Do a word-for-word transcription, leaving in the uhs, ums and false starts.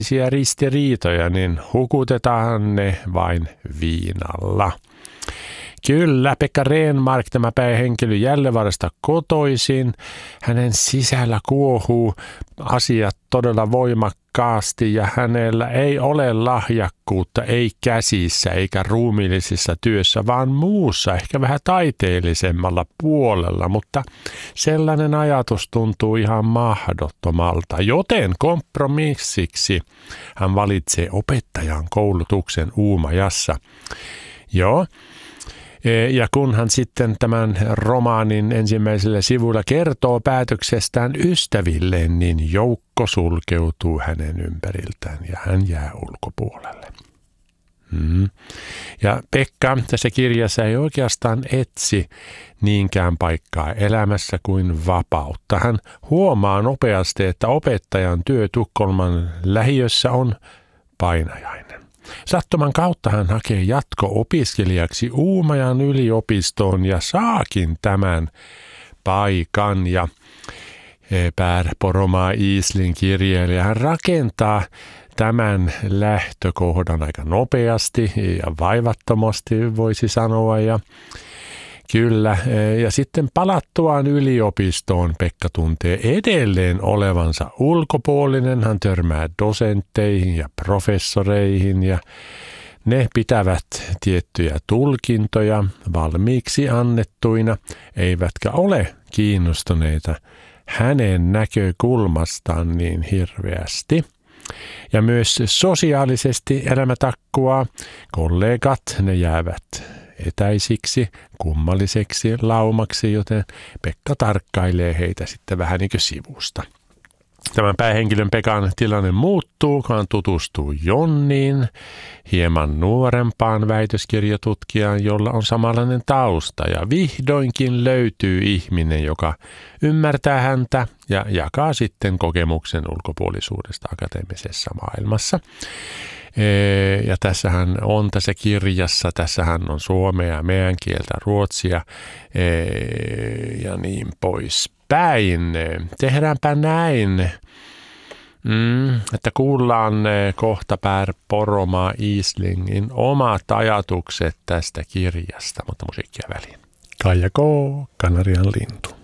ristiriitoja, niin hukutetaan ne vain viinalla. Kyllä, Pekka Renmark, tämä päähenkilö Gällivaarasta kotoisin. Hänen sisällä kuohuu asiat todella voimakkaasti ja hänellä ei ole lahjakkuutta, ei käsissä eikä ruumiillisessa työssä, vaan muussa, ehkä vähän taiteellisemmalla puolella, mutta sellainen ajatus tuntuu ihan mahdottomalta, joten kompromissiksi hän valitsee opettajan koulutuksen Uumajassa. Joo. Ja kun hän sitten tämän romaanin ensimmäisellä sivulla kertoo päätöksestään ystävilleen, niin joukko sulkeutuu hänen ympäriltään ja hän jää ulkopuolelle. Hmm. Ja Pekka tässä kirjassa ei oikeastaan etsi niinkään paikkaa elämässä kuin vapautta. Hän huomaa nopeasti, että opettajan työ Tukholman lähiössä on painajainen. Sattuman kautta hän hakee jatko-opiskelijaksi Uumajan yliopistoon ja saakin tämän paikan. Ja Per Poromaa Iislin kirjailija hän rakentaa tämän lähtökohdan aika nopeasti ja vaivattomasti voisi sanoa. Ja kyllä, ja sitten palattuaan yliopistoon Pekka tuntee edelleen olevansa ulkopuolinen. Hän törmää dosentteihin ja professoreihin ja ne pitävät tiettyjä tulkintoja valmiiksi annettuina, eivätkä ole kiinnostuneita hänen näkökulmastaan niin hirveästi. Ja myös sosiaalisesti elämä takkuaa. Kollegat, ne jäävät etäisiksi, kummalliseksi laumaksi, joten Pekka tarkkailee heitä sitten vähän niin kuin sivusta. Tämän päähenkilön Pekan tilanne muuttuu, kun hän tutustuu Jonniin, hieman nuorempaan väitöskirjatutkijaan, jolla on samanlainen tausta. Ja vihdoinkin löytyy ihminen, joka ymmärtää häntä ja jakaa sitten kokemuksen ulkopuolisuudesta akateemisessa maailmassa. Ja tässähän on tässä kirjassa, tässähän on suomea, meidän kieltä, ruotsia ja niin poispäin. Tehdäänpä näin, että kuullaan kohta Per Poromaa Iislingin omat ajatukset tästä kirjasta, mutta musiikkia väliin. Kaija K. Kanarian lintu.